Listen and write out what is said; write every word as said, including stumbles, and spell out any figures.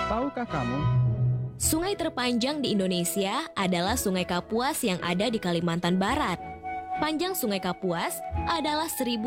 Tahukah kamu? Sungai terpanjang di Indonesia adalah Sungai Kapuas yang ada di Kalimantan Barat. Panjang Sungai Kapuas adalah